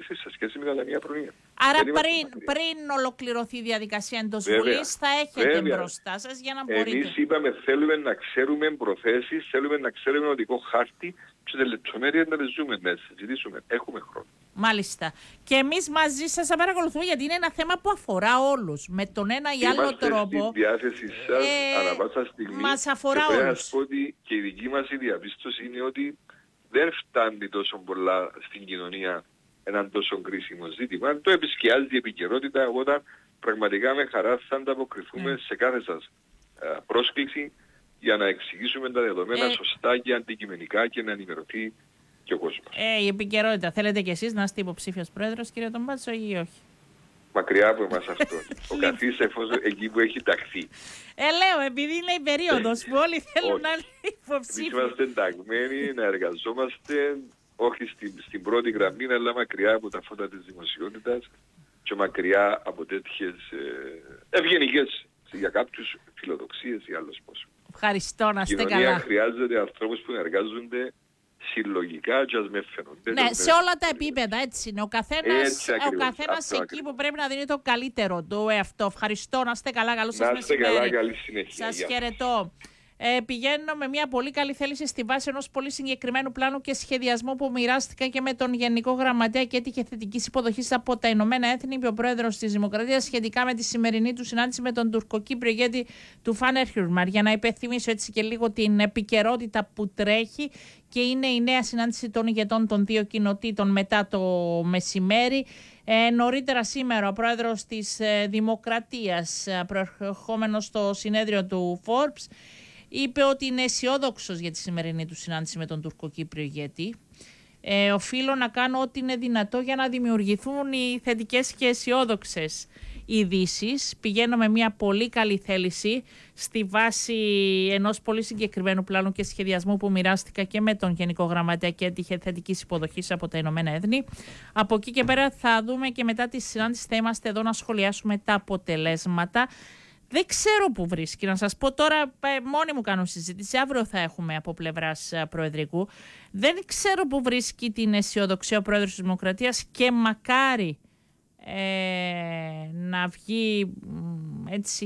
συζήτηση σε σχέση με τα ταμεία προνοίας. Άρα πριν ολοκληρωθεί η διαδικασία εντός Βουλής θα έχετε μπροστά σας για να μπορείτε. Εμείς είπαμε θέλουμε να ξέρουμε προθέσεις, θέλουμε να ξέρουμε οδικό χάρτη και τις λεπτομέρειες να τις ζούμε, να τις συζητήσουμε. Έχουμε χρόνο. Μάλιστα. Και εμείς μαζί σας θα παρακολουθούμε γιατί είναι ένα θέμα που αφορά όλους. Με τον ένα ή άλλο τρόπο. Είμαστε στη διάθεση σας ανά πάσα στιγμή. Μας αφορά και όλους. να σας πω ότι και η δική μας η διαπίστωση είναι ότι δεν φτάνει τόσο πολλά στην κοινωνία έναν τόσο κρίσιμο ζήτημα. Το επισκιάζει η επικαιρότητα, όταν πραγματικά με χαρά θα ανταποκριθούμε σε κάθε σας πρόσκληση για να εξηγήσουμε τα δεδομένα σωστά και αντικειμενικά και να ενημερωθεί και ο κόσμος. Η επικαιρότητα. Θέλετε κι εσείς να είστε υποψήφιος πρόεδρος, κύριε Τομπάτσο, ή όχι? Μακριά από εμάς αυτό. Ο καθής εφόσον εκεί που έχει ταχθεί. Λέω, επειδή είναι η περίοδος που όλοι θέλουν να είναι υποψήφιοι. Εμείς είμαστε ενταγμένοι να εργαζόμαστε όχι στην πρώτη γραμμή, αλλά μακριά από τα φώτα της δημοσιότητας και μακριά από τέτοιες ευγενικές για κάποιους φιλοδοξίες ή άλλος πώς. Ευχαριστώ, να είστε καλά. Η κοινωνία χρειάζεται ανθρώπους που εργάζονται συλλογικά και ας με φαίνονται. Ναι, σε όλα τα επίπεδα, έτσι είναι. Ο καθένας εκεί που πρέπει να δίνει το καλύτερο του εαυτό. Ευχαριστώ, να είστε καλά, καλό σας μεσημέρι. Να είστε καλά, καλή συνέχεια. Σας χαιρετώ. Πηγαίνω με μια πολύ καλή θέληση στη βάση ενός πολύ συγκεκριμένου πλάνου και σχεδιασμού που μοιράστηκα και με τον Γενικό Γραμματέα και έτυχε θετικής υποδοχής από τα Ηνωμένα Έθνη, είπε ο πρόεδρος της Δημοκρατίας, σχετικά με τη σημερινή του συνάντηση με τον τουρκοκύπριο ηγέτη του Φάνερ Χιουρμαρ. Για να υπενθυμίσω έτσι και λίγο την επικαιρότητα που τρέχει, και είναι η νέα συνάντηση των ηγετών των δύο κοινοτήτων μετά το μεσημέρι. Νωρίτερα σήμερα ο πρόεδρος της Δημοκρατίας, προερχόμενος στο συνέδριο του Forbes, είπε ότι είναι αισιόδοξος για τη σημερινή του συνάντηση με τον τουρκοκύπριο ηγέτη. Οφείλω να κάνω ό,τι είναι δυνατό για να δημιουργηθούν οι θετικές και αισιόδοξες ειδήσεις. Πηγαίνω με μια πολύ καλή θέληση στη βάση ενός πολύ συγκεκριμένου πλάνου και σχεδιασμού που μοιράστηκα και με τον Γενικό Γραμματέα και έτυχε θετικής υποδοχής από τα Ηνωμένα Έθνη. Από εκεί και πέρα θα δούμε και μετά τη συνάντηση θα είμαστε εδώ να σχολιάσουμε τα αποτελέσματα. Δεν ξέρω που βρίσκει. Να σας πω τώρα, μόνοι μου κάνω συζήτηση. Αύριο θα έχουμε από πλευράς προεδρικού. Δεν ξέρω που βρίσκει την αισιοδοξία ο πρόεδρος της Δημοκρατίας και μακάρι να βγει έτσι,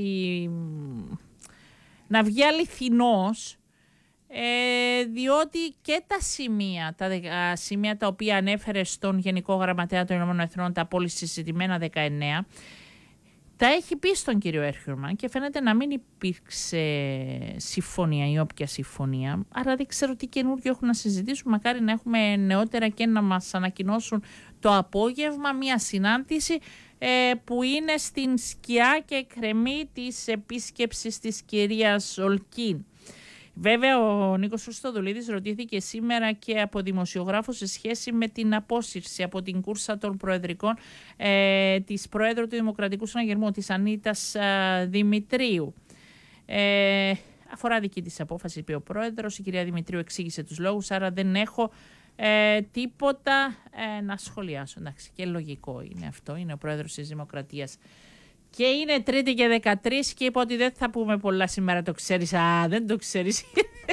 να βγει αληθινός, διότι και τα σημεία τα οποία ανέφερε στον Γενικό Γραμματέα των Ηνωμένων Εθνών, τα πολύ συζητημένα 19, τα έχει πει στον κύριο Έρχιουρμαν και φαίνεται να μην υπήρξε συμφωνία ή όποια συμφωνία. Άρα δεν ξέρω τι καινούργιο έχουν να συζητήσουν. Μακάρι να έχουμε νεότερα και να μας ανακοινώσουν το απόγευμα μια συνάντηση που είναι στην σκιά και εκκρεμή της επίσκεψης της κυρίας Ολκίν. Βέβαια, ο Νίκος Χριστοδουλίδης ρωτήθηκε σήμερα και από δημοσιογράφους σε σχέση με την απόσυρση από την κούρσα των προεδρικών της Προέδρου του Δημοκρατικού Συναγερμού, της Ανίτας Δημητρίου. Αφορά δική της απόφαση, είπε ο πρόεδρος. Η κυρία Δημητρίου εξήγησε τους λόγους, άρα δεν έχω τίποτα να σχολιάσω. Εντάξει, και λογικό είναι αυτό, είναι ο πρόεδρος της Δημοκρατίας. Και είναι Τρίτη και 13 και είπα ότι δεν θα πούμε πολλά σήμερα, το ξέρεις. Δεν το ξέρεις.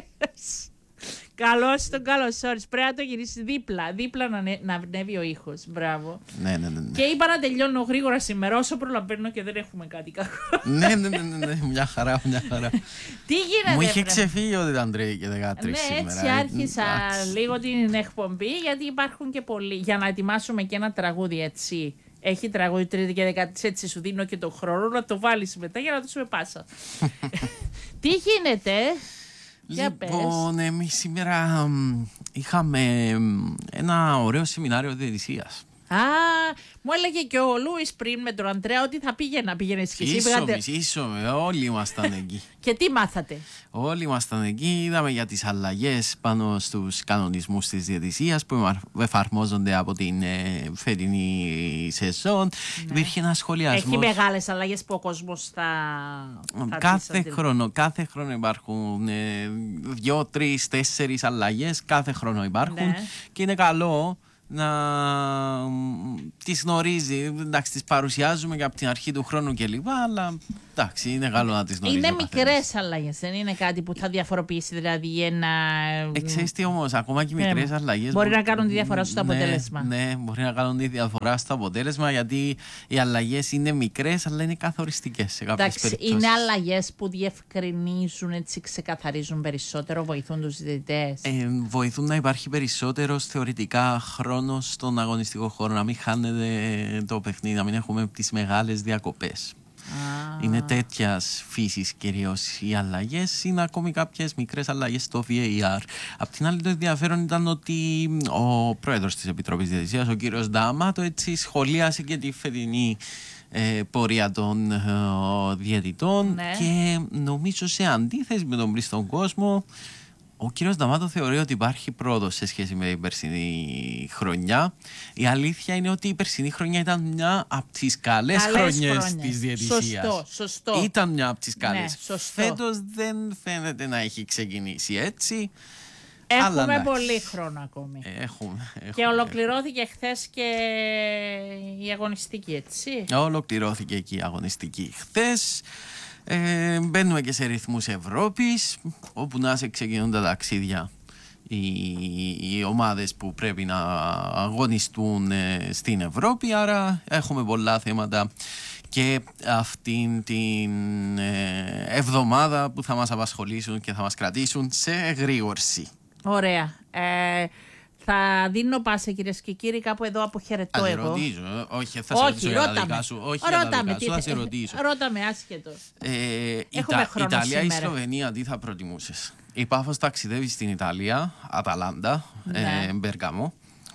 Καλώς τον καλωσόρισες. Πρέπει να το γυρίσεις δίπλα να ανέβει ο ήχος. Μπράβο. Ναι. Και είπα να τελειώνω γρήγορα σήμερα όσο προλαβαίνω και δεν έχουμε κάτι κακό. Ναι, μια χαρά. Τι γίνεται? Μου είχε ξεφύγει ότι ήταν Τρίτη και 13 σήμερα. Ναι, έτσι άρχισα λίγο την εκπομπή, γιατί υπάρχουν και πολλοί. Για να ετοιμάσουμε και ένα τραγούδι, έτσι. Έχει τραγούδι Τρίτη και 13, έτσι σου δίνω και τον χρόνο να το βάλεις μετά για να δώσουμε πάσα. Τι γίνεται? Λοιπόν, εμείς σήμερα είχαμε ένα ωραίο σεμινάριο διαιτησίας. Μου έλεγε και ο Λούις πριν με τον Αντρέα ότι θα πήγαινες και εσύ. Ίσο, όλοι ήμασταν εκεί. Και τι μάθατε? Όλοι ήμασταν εκεί, είδαμε για τις αλλαγές πάνω στους κανονισμούς της διαιτησίας που εφαρμόζονται από την φετινή σεζόν. Ναι. Υπήρχε ένα σχολιασμό. Έχει μεγάλες αλλαγές που ο κόσμος θα κάθε χρόνο υπάρχουν 2, 3, 4 αλλαγές, κάθε χρόνο υπάρχουν, ναι. Και είναι καλό να τις γνωρίζει, εντάξει, τις παρουσιάζουμε και από την αρχή του χρόνου κλπ. Αλλά εντάξει, είναι καλό να τις γνωρίζει. Είναι μικρές αλλαγές, δεν είναι κάτι που θα διαφοροποιήσει δηλαδή ένα. Ξέρεις τι όμως, ακόμα και οι μικρές αλλαγές μπορεί να κάνουν τη διαφορά στο αποτέλεσμα. Ναι, μπορεί να κάνουν τη διαφορα στο αποτέλεσμα, γιατί οι αλλαγές είναι μικρές, αλλά είναι καθοριστικές σε κάποιες περιπτώσεις. Είναι αλλαγές που διευκρινίζουν, έτσι ξεκαθαρίζουν περισσότερο, βοηθούν τους διαιτητές. Βοηθούν να υπάρχει περισσότερος θεωρητικά χρόνος στον αγωνιστικό χώρο, να μην χάνεται το παιχνίδι, να μην έχουμε τις μεγάλες διακοπές. Είναι τέτοιας φύσης κυρίως οι αλλαγές. Είναι ακόμη κάποιες μικρές αλλαγές στο VAR. Απ' την άλλη, το ενδιαφέρον ήταν ότι ο πρόεδρος της Επιτροπής Διαιτησίας, ο κύριος Νταμάτο, έτσι σχολίασε και τη φετινή πορεία των διαιτητών. Ναι. Και νομίζω, σε αντίθεση με τον πλήστον κόσμο, ο κύριος Νταμάτο θεωρεί ότι υπάρχει πρόοδος σε σχέση με την περσινή χρονιά. Η αλήθεια είναι ότι η περσινή χρονιά ήταν μια από τις καλές χρονιές της διαιτησίας. Σωστό. Ήταν μια από τις καλές. Ναι, φέτος δεν φαίνεται να έχει ξεκινήσει έτσι. Έχουμε πολύ χρόνο ακόμη. Και ολοκληρώθηκε χθες και η αγωνιστική, έτσι. Ολοκληρώθηκε και η αγωνιστική χθες. Μπαίνουμε και σε ρυθμούς Ευρώπης, όπου να σε ξεκινούν τα ταξίδια οι ομάδες που πρέπει να αγωνιστούν στην Ευρώπη, άρα έχουμε πολλά θέματα και αυτήν την εβδομάδα που θα μας απασχολήσουν και θα μας κρατήσουν σε γρήγορση. Ωραία. Θα δίνω πάσα, κυρίες και κύριοι, κάπου εδώ αποχαιρετώ εγώ. Ρωτήσω, όχι, θα σε ρωτήσω για τα δικά σου. Όχι για τα δικά σου, θα σε ρωτήσω. Ρώταμε, άσχετο. Ιταλία ή Σλοβενία, τι θα προτιμούσες? Η Πάφος ταξιδεύει στην Ιταλία, Αταλάντα, Μπέργαμο.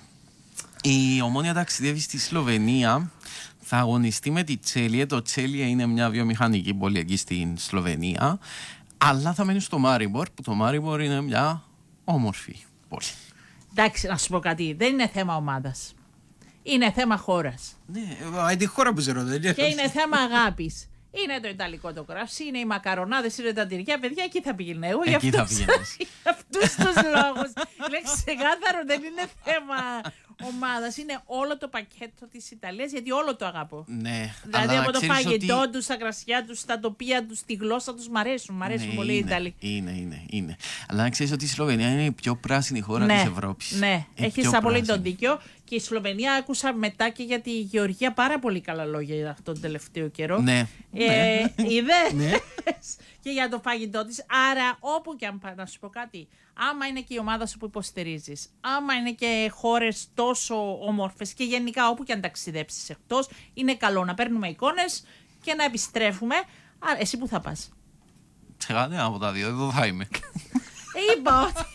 Η Ομόνια ταξιδεύει στη Σλοβενία, θα αγωνιστεί με τη Τσέλιε. Το Τσέλιε είναι μια βιομηχανική πόλη εκεί στην Σλοβενία, αλλά θα μένει στο Μάριμπορ, που το Μάριμπορ είναι μια όμορφη πόλη. Εντάξει, να σου πω κάτι. Δεν είναι θέμα ομάδας. Είναι θέμα χώρας. Ναι, τη χώρα που σε ρωτάει. Και είναι θέμα αγάπης. Είναι το ιταλικό το κρασί, είναι οι μακαρονάδες, είναι τα τυριά, παιδιά, εκεί θα πηγαίνω. Εγώ για αυτούς τους λόγους. Είναι ξεκάθαρο, δεν είναι θέμα ομάδας. Είναι όλο το πακέτο της Ιταλίας, γιατί όλο το αγαπώ. Ναι, δηλαδή από το φαγητό τους, τα κρασιά τους, τα τοπία τους, τη γλώσσα τους, μ' αρέσουν πολύ οι Ιταλοί. Είναι. Αλλά να ξέρεις ότι η Σλοβενία είναι η πιο πράσινη χώρα της Ευρώπης. Ναι, έχεις απολύτως δίκιο. Και η Σλοβενία, άκουσα μετά και για τη Γεωργία πάρα πολύ καλά λόγια για αυτόν τον τελευταίο καιρό. Ναι. Είδες? Ναι. Και για το φαγητό της. Άρα, όπου και αν πάει, να σου πω κάτι, άμα είναι και η ομάδα σου που υποστηρίζεις, άμα είναι και χώρες τόσο όμορφες και γενικά όπου και αν ταξιδέψεις εκτός, είναι καλό να παίρνουμε εικόνες και να επιστρέφουμε. Άρα, εσύ που θα πας? Σε κανένα από τα δύο, εδώ θα είμαι. Είπα ότι...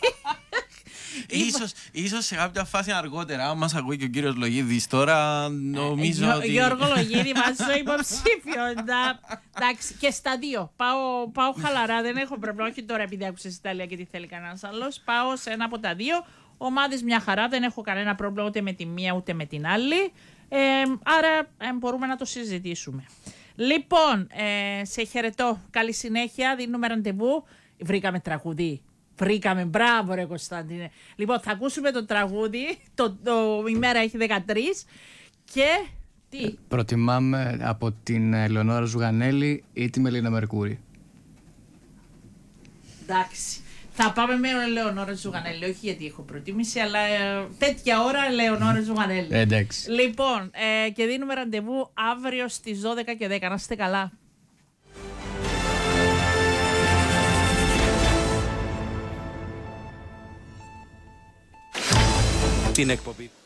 Ίσως σε κάποια φάση αργότερα, αν μας ακούει και ο κύριος Λογίδης τώρα, νομίζω ότι... Γιώργο Λογίδη, βάζω υποψήφιο. Εντάξει, και στα δύο. Πάω χαλαρά, δεν έχω πρόβλημα. Όχι τώρα επειδή άκουσες Ιταλία και τι θέλει κανένας άλλος. Πάω σε ένα από τα δύο. Ομάδες μια χαρά, δεν έχω κανένα πρόβλημα ούτε με τη μία ούτε με την άλλη. Άρα μπορούμε να το συζητήσουμε. Λοιπόν, σε χαιρετώ. Καλή συνέχεια. Δίνουμε ραντεβού. Βρήκαμε τραγουδί. Βρήκαμε, μπράβο ρε Κωνσταντίνε. Λοιπόν, θα ακούσουμε το τραγούδι, η μέρα έχει 13 και τι? Προτιμάμε από την Ελεονόρα Ζουγανέλη ή τη Μελίνα Μερκούρη. Εντάξει, θα πάμε με Ελεονόρα Ζουγανέλη, όχι γιατί έχω προτίμηση, αλλά τέτοια ώρα Ελεονόρα Ζουγανέλη. Εντάξει. Λοιπόν, και δίνουμε ραντεβού αύριο στις 12 και 10, να είστε καλά. Την εκπομπή